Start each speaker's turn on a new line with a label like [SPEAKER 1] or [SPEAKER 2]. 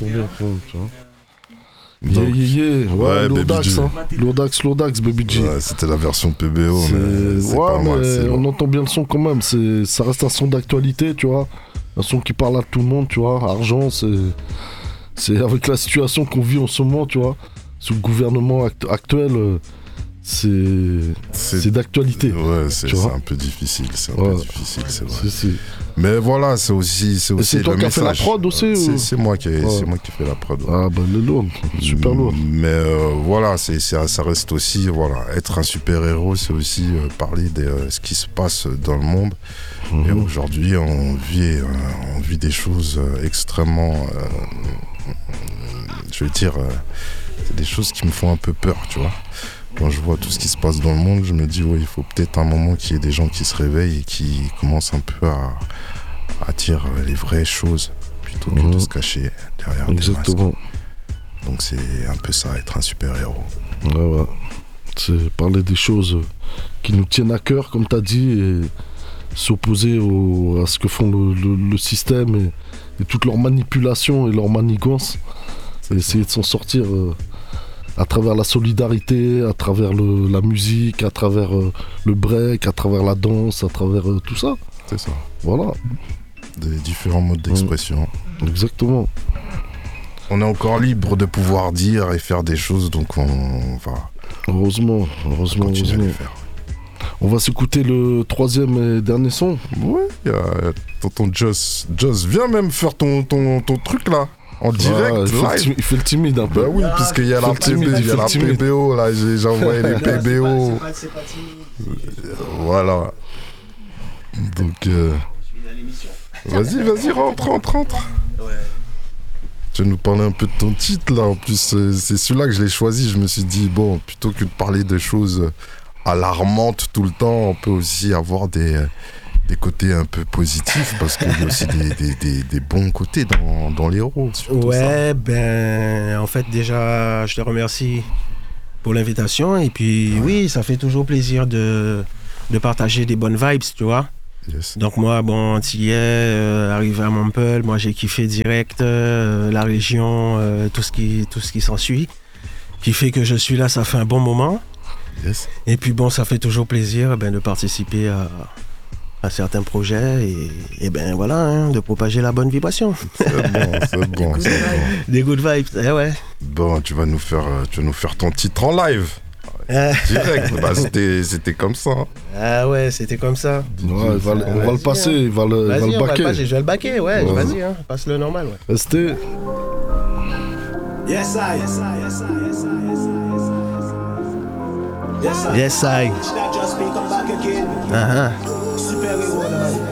[SPEAKER 1] bien, tu vois.
[SPEAKER 2] Donc,
[SPEAKER 1] Ouais,
[SPEAKER 2] Baby
[SPEAKER 1] Lodax,
[SPEAKER 2] G.
[SPEAKER 1] hein. Lodax, Baby G.
[SPEAKER 2] Ouais, c'était la version PBO, mais c'est
[SPEAKER 1] ouais,
[SPEAKER 2] pas mal.
[SPEAKER 1] mais
[SPEAKER 2] C'est
[SPEAKER 1] on
[SPEAKER 2] lourd.
[SPEAKER 1] entend bien le son quand même. Ça reste un son d'actualité, tu vois. Un son qui parle à tout le monde, tu vois. Argent, c'est avec la situation qu'on vit en ce moment, tu vois. Sous le gouvernement actuel, c'est d'actualité.
[SPEAKER 2] Ouais, c'est
[SPEAKER 1] tu vois.
[SPEAKER 2] un peu difficile. C'est un
[SPEAKER 1] Ouais.
[SPEAKER 2] peu difficile, c'est vrai.
[SPEAKER 1] C'est-
[SPEAKER 2] Mais voilà, c'est aussi
[SPEAKER 1] c'est
[SPEAKER 2] le
[SPEAKER 1] toi qui as fait la
[SPEAKER 2] message.
[SPEAKER 1] prod aussi, ou...
[SPEAKER 2] C'est moi qui ai
[SPEAKER 1] Ouais.
[SPEAKER 2] fait la prod. Ouais.
[SPEAKER 1] Ah bah elle est lourde, super lourde.
[SPEAKER 2] Mais voilà, ça reste aussi, voilà, être un super-héros, c'est aussi parler de ce qui se passe dans le monde. Et aujourd'hui, on vit des choses extrêmement, je veux dire, c'est des choses qui me font un peu peur, tu vois. Quand je vois tout ce qui se passe dans le monde, je me dis, ouais, il faut peut-être un moment qu'il y ait des gens qui se réveillent et qui commencent un peu à dire les vraies choses, plutôt que de se cacher derrière des masques.
[SPEAKER 1] Exactement.
[SPEAKER 2] Donc c'est un peu ça, être un super-héros.
[SPEAKER 1] Ouais. C'est parler des choses qui nous tiennent à cœur, comme tu as dit, et s'opposer à ce que font le système et toutes leurs manipulations et leurs manigances. Et essayer de s'en sortir à travers la solidarité, à travers la musique, à travers le break, à travers la danse, à travers tout ça.
[SPEAKER 2] C'est ça.
[SPEAKER 1] Voilà.
[SPEAKER 2] Des différents modes d'expression.
[SPEAKER 1] Exactement.
[SPEAKER 2] On est encore libre de pouvoir dire et faire des choses, donc on va
[SPEAKER 1] Heureusement.
[SPEAKER 2] continuer à les faire.
[SPEAKER 1] On va s'écouter le troisième et dernier son.
[SPEAKER 2] Ouais, il y a tonton Joss. Joss, viens même faire ton truc là, en direct, live.
[SPEAKER 1] Il fait le timide un peu.
[SPEAKER 2] Bah oui, puisqu'il y a la PBO, là, j'ai envoyé les PBO.
[SPEAKER 3] C'est pas timide.
[SPEAKER 2] Voilà. Donc, vas-y, rentre.
[SPEAKER 3] Ouais.
[SPEAKER 2] Tu vas nous parler un peu de ton titre là. En plus, c'est celui-là que je l'ai choisi. Je me suis dit, bon, plutôt que de parler de choses alarmantes tout le temps, on peut aussi avoir des côtés un peu positifs parce qu'il y a aussi des bons côtés dans les héros.
[SPEAKER 3] Ouais, ben, en fait, déjà, je te remercie pour l'invitation. Et puis, oui, ça fait toujours plaisir de partager des bonnes vibes, tu vois.
[SPEAKER 2] Yes.
[SPEAKER 3] Donc moi, bon, antillais, arrivé à Montpellier, moi j'ai kiffé direct la région, tout ce qui s'ensuit, qui fait que je suis là, ça fait un bon moment.
[SPEAKER 2] Yes.
[SPEAKER 3] Et puis bon, ça fait toujours plaisir de participer à certains projets et ben voilà, hein, de propager la bonne vibration.
[SPEAKER 2] C'est bon.
[SPEAKER 3] Des good vibes, ouais.
[SPEAKER 2] Bon, tu vas nous faire ton titre en live. Direct, bah, c'était comme ça.
[SPEAKER 3] Ah ouais, c'était comme ça.
[SPEAKER 1] Ouais, on va le passer, il va le baquer.
[SPEAKER 3] Je vais le baquer, ouais. Vas-y, hein, passe le normal, ouais.
[SPEAKER 1] ST.
[SPEAKER 4] Yes, I.
[SPEAKER 3] Yes, I.
[SPEAKER 4] Should I just speak, come back again?
[SPEAKER 3] Uh-huh.
[SPEAKER 4] Super-héros, man.